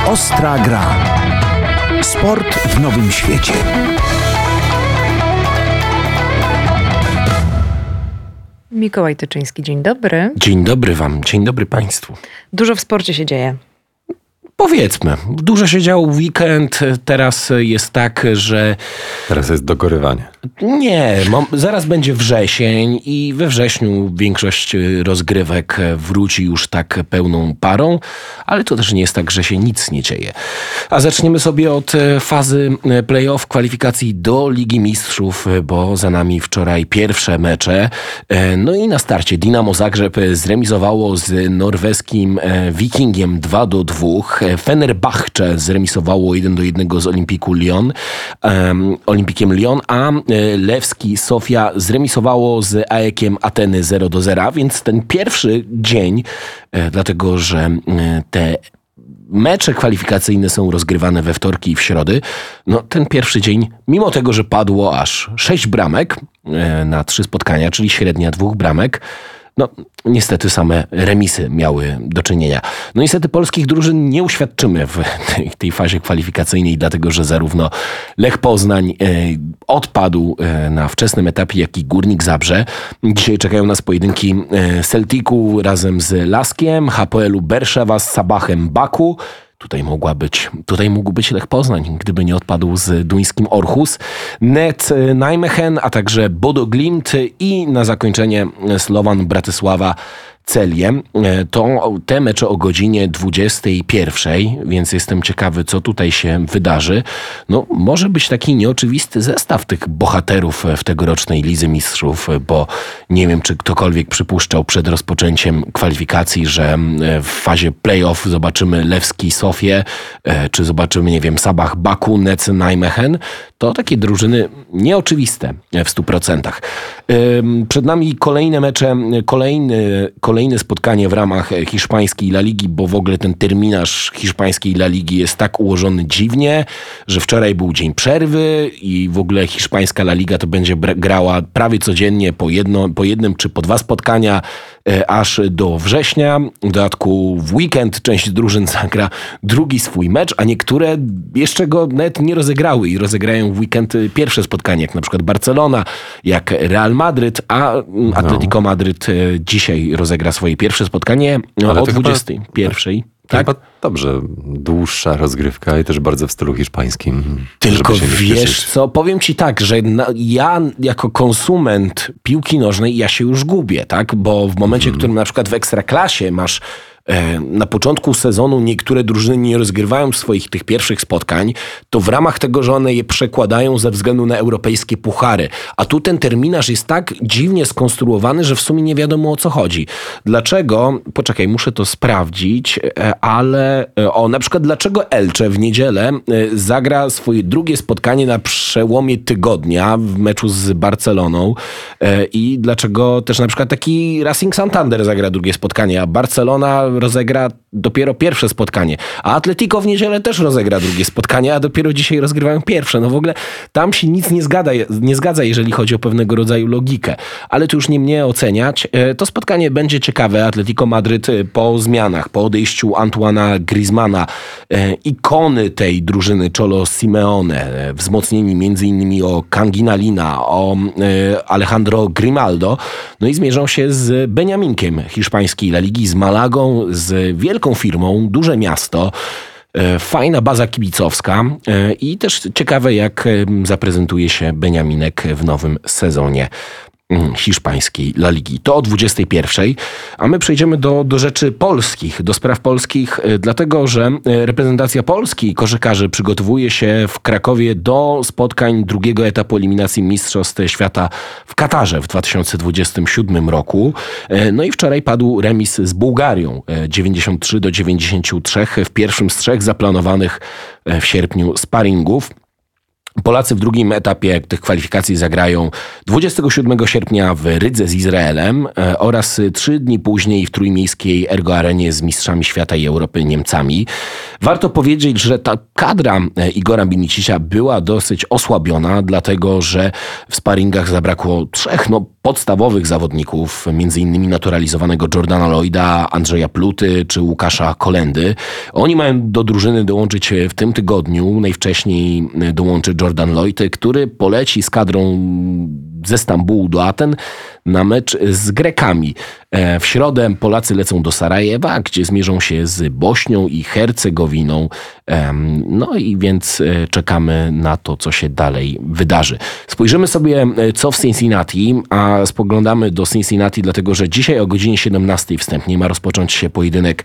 Ostra gra. Sport w nowym świecie. Mikołaj Tyczyński, dzień dobry. Dzień dobry wam, dzień dobry państwu. Dużo w sporcie się dzieje. Powiedzmy, dużo się działo w weekend, teraz jest tak, że... Teraz jest dogorywanie. Nie, zaraz będzie wrzesień i we wrześniu większość rozgrywek wróci już tak pełną parą, ale to też nie jest tak, że się nic nie dzieje. A zaczniemy sobie od fazy play-off kwalifikacji do Ligi Mistrzów, bo za nami wczoraj pierwsze mecze. No i na starcie Dinamo Zagrzeb zremisowało z norweskim Wikingiem 2-2. Fenerbahce zremisowało 1-1 z Olimpikiem Lyon, a Lewski Sofia zremisowało z AEK-iem Ateny 0-0, więc ten pierwszy dzień, dlatego że te mecze kwalifikacyjne są rozgrywane we wtorki i w środy, no ten pierwszy dzień, mimo tego, że padło aż 6 bramek na 3 spotkania, czyli średnia 2 bramek, no niestety same remisy miały do czynienia. No niestety polskich drużyn nie uświadczymy w tej fazie kwalifikacyjnej, dlatego że zarówno Lech Poznań odpadł na wczesnym etapie, jak i Górnik Zabrze. Dzisiaj czekają nas pojedynki Celticu razem z Laskiem, HPL-u Berszewa z Sabachem Baku. Tutaj mógł być Lech Poznań, gdyby nie odpadł z duńskim Aarhus. Net Nijmegen, a także Bodo Glimt i na zakończenie Slovan Bratysława Celje. To te mecze o godzinie 21, więc jestem ciekawy, co tutaj się wydarzy. No, może być taki nieoczywisty zestaw tych bohaterów w tegorocznej Lidze Mistrzów, bo nie wiem, czy ktokolwiek przypuszczał przed rozpoczęciem kwalifikacji, że w fazie play-off zobaczymy Lewski Sofię, czy zobaczymy, nie wiem, Sabach Baku, Nec Nijmegen. To takie drużyny nieoczywiste w 100%. Przed nami kolejne mecze, kolejne spotkanie w ramach hiszpańskiej La Ligi, bo w ogóle ten terminarz hiszpańskiej La Ligi jest tak ułożony dziwnie, że wczoraj był dzień przerwy i w ogóle hiszpańska La Liga to będzie grała prawie codziennie po jednym czy po 2 spotkania aż do września. W dodatku w weekend część drużyn zagra drugi swój mecz, a niektóre jeszcze go nawet nie rozegrały i rozegrają w weekend pierwsze spotkanie, jak na przykład Barcelona, jak Real Madryt, a Atletico Madryt dzisiaj rozegra swoje pierwsze spotkanie o 21. Tak? Chyba dobrze, dłuższa rozgrywka i też bardzo w stylu hiszpańskim. Tylko wiesz co, powiem ci tak, że ja jako konsument piłki nożnej, ja się już gubię, tak? Bo w momencie, w którym na przykład w Ekstraklasie masz na początku sezonu niektóre drużyny nie rozgrywają swoich tych pierwszych spotkań, to w ramach tego, że one je przekładają ze względu na europejskie puchary. A tu ten terminarz jest tak dziwnie skonstruowany, że w sumie nie wiadomo, o co chodzi. Dlaczego? Poczekaj, muszę to sprawdzić, ale na przykład dlaczego Elche w niedzielę zagra swoje drugie spotkanie na przełomie tygodnia w meczu z Barceloną i dlaczego też na przykład taki Racing Santander zagra drugie spotkanie, a Barcelona rozegra dopiero pierwsze spotkanie, a Atletico w niedzielę też rozegra drugie spotkanie, a dopiero dzisiaj rozgrywają pierwsze. No w ogóle tam się nic nie zgadza, jeżeli chodzi o pewnego rodzaju logikę. Ale to już nie mnie oceniać. To spotkanie będzie ciekawe. Atletico Madryt po zmianach, po odejściu Antoana Griezmana, ikony tej drużyny Cholo Simeone, wzmocnieni m.in. o Kanginalina, o Alejandro Grimaldo, no i zmierzą się z Beniaminkiem hiszpańskiej La Ligi, z Malagą, z wielką firmą, duże miasto, fajna baza kibicowska i też ciekawe, jak zaprezentuje się Beniaminek w nowym sezonie hiszpańskiej La Ligi. To o 21, a my przejdziemy do rzeczy polskich, do spraw polskich, dlatego, że reprezentacja Polski koszykarzy przygotowuje się w Krakowie do spotkań drugiego etapu eliminacji Mistrzostw Świata w Katarze w 2027 roku. No i wczoraj padł remis z Bułgarią 93-93 w pierwszym z 3 zaplanowanych w sierpniu sparingów. Polacy w drugim etapie tych kwalifikacji zagrają 27 sierpnia w Rydze z Izraelem oraz 3 dni później w trójmiejskiej Ergo Arenie z mistrzami świata i Europy Niemcami. Warto powiedzieć, że ta kadra Igora Binicicia była dosyć osłabiona, dlatego że w sparingach zabrakło 3 podstawowych zawodników, między innymi naturalizowanego Jordana Lloyda, Andrzeja Pluty czy Łukasza Kolendy. Oni mają do drużyny dołączyć w tym tygodniu. Najwcześniej dołączy Jordan Lloyd, który poleci z kadrą ze Stambułu do Aten na mecz z Grekami. W środę Polacy lecą do Sarajewa, gdzie zmierzą się z Bośnią i Hercegowiną. No i więc czekamy na to, co się dalej wydarzy. Spojrzymy sobie, co w Cincinnati, a spoglądamy do Cincinnati, dlatego że dzisiaj o godzinie 17 wstępnie ma rozpocząć się pojedynek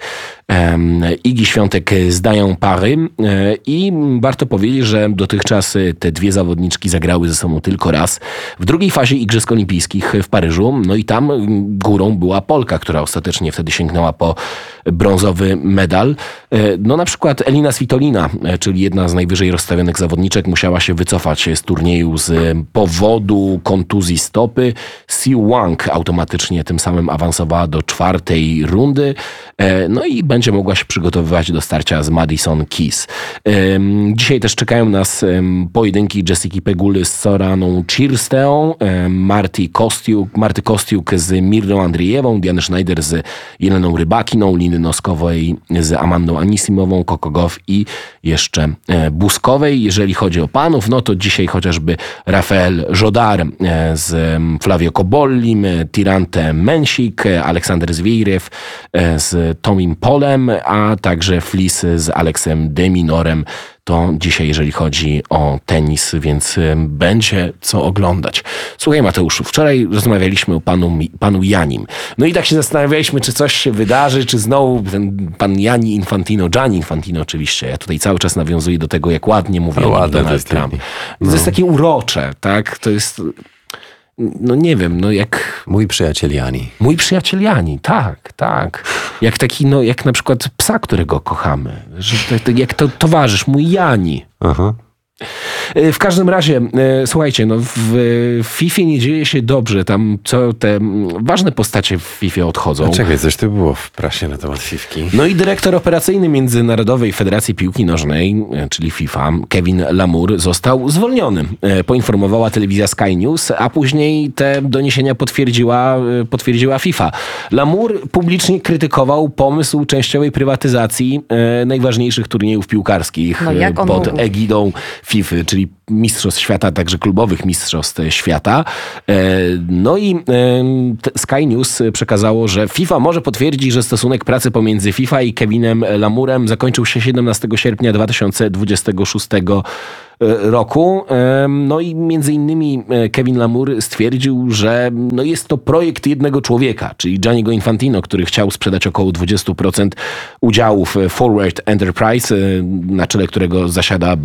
Igi Świątek z Dają Pary i warto powiedzieć, że dotychczas te dwie zawodniczki zagrały ze sobą tylko raz w drugiej fazie Igrzysk Olimpijskich w Paryżu. No i tam górą była Polka, która ostatecznie wtedy sięgnęła po brązowy medal. No na przykład Elina Svitolina, czyli jedna z najwyżej rozstawionych zawodniczek, musiała się wycofać z turnieju z powodu kontuzji stopy. Siu Wang automatycznie tym samym awansowała do 4. rundy. No i będzie mogła się przygotowywać do starcia z Madison Keys. Dzisiaj też czekają nas pojedynki Jessiki Peguly z Soraną Cirsteą, Marty Kostiuk z Mirną Andrzejewą, Diany Schneider z Jeleną Rybakiną, Liny Noskowej z Amandą Anisimową, Coco Gauff i jeszcze Buskowej. Jeżeli chodzi o panów, no to dzisiaj chociażby Rafael Jodar z Flavio Cobollim, Tirante Mensik, Aleksander Zwiejrew z Tomim Polem, a także Flis z Aleksem Deminorem. To dzisiaj, jeżeli chodzi o tenis, więc będzie co oglądać. Słuchaj, Mateuszu, wczoraj rozmawialiśmy o panu Janim. No i tak się zastanawialiśmy, czy coś się wydarzy, czy znowu ten pan Gianni Infantino oczywiście. Ja tutaj cały czas nawiązuję do tego, jak ładnie mówi Donald Trump. To jest takie urocze, tak? To jest... No nie wiem, no jak... Mój przyjaciel Jani. Mój przyjaciel Jani, tak. Jak taki, no jak na przykład psa, którego kochamy. Że jak to towarzysz, mój Jani. Aha. W każdym razie, słuchajcie, no w FIFA nie dzieje się dobrze. Tam co te ważne postacie w FIFA odchodzą. Czekaj, coś tu było w prasie na temat Fifki. No i dyrektor operacyjny Międzynarodowej Federacji Piłki Nożnej, czyli FIFA, Kevin Lamour, został zwolniony. Poinformowała telewizja Sky News, a później te doniesienia potwierdziła FIFA. Lamour publicznie krytykował pomysł częściowej prywatyzacji najważniejszych turniejów piłkarskich pod egidą FIFA, czyli mistrzostw świata, także klubowych mistrzostw świata. No i Sky News przekazało, że FIFA może potwierdzić, że stosunek pracy pomiędzy FIFA i Kevinem Lamourem zakończył się 17 sierpnia 2026 roku. No i między innymi Kevin Lamour stwierdził, że no jest to projekt jednego człowieka, czyli Gianniego Infantino, który chciał sprzedać około 20% udziałów Forward Enterprise, na czele którego zasiada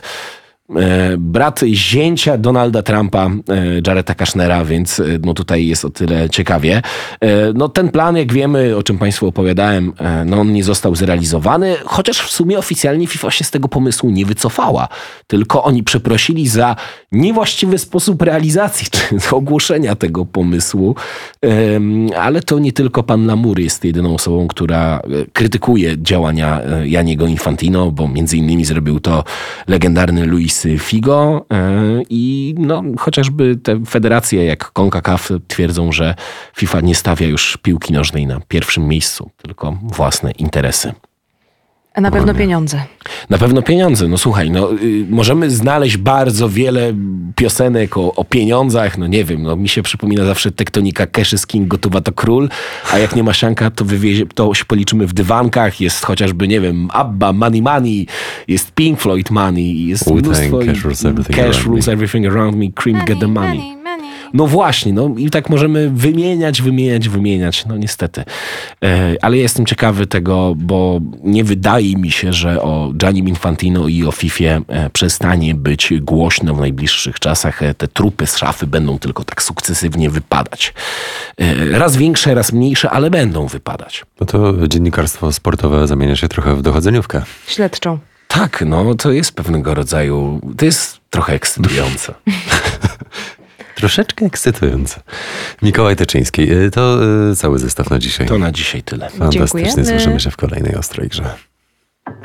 brat zięcia Donalda Trumpa, Jareda Kushnera, więc no tutaj jest o tyle ciekawie. No ten plan, jak wiemy, o czym Państwu opowiadałem, no on nie został zrealizowany, chociaż w sumie oficjalnie FIFA się z tego pomysłu nie wycofała. Tylko oni przeprosili za niewłaściwy sposób realizacji, czy ogłoszenia tego pomysłu. Ale to nie tylko pan Lamour jest jedyną osobą, która krytykuje działania Gianniego Infantino, bo między innymi zrobił to legendarny Luis Figo i no, chociażby te federacje jak CONCACAF twierdzą, że FIFA nie stawia już piłki nożnej na pierwszym miejscu, tylko własne interesy. A na pewno pieniądze. Na pewno pieniądze. No słuchaj, no, możemy znaleźć bardzo wiele piosenek o pieniądzach. No nie wiem, no mi się przypomina zawsze tektonika Cash is King, gotowa to król. A jak nie ma sianka, to się policzymy w dywankach. Jest chociażby, nie wiem, ABBA, Money, jest Pink Floyd Money, jest mnóstwo... Cash rules everything around me, Cream get the money. No właśnie, no i tak możemy wymieniać, no niestety. Ale ja jestem ciekawy tego, bo nie wydaje mi się, że o Giannim Infantino i o Fifie przestanie być głośno w najbliższych czasach. Te trupy z szafy będą tylko tak sukcesywnie wypadać. Raz większe, raz mniejsze, ale będą wypadać. No to dziennikarstwo sportowe zamienia się trochę w dochodzeniówkę. Śledczą. Tak, no to jest pewnego rodzaju, to jest trochę ekscytujące. Troszeczkę ekscytujące. Mikołaj Tyczyński. To cały zestaw na dzisiaj. To na dzisiaj tyle. Fantastycznie. Dziękujemy. Słyszymy się w kolejnej ostrej grze.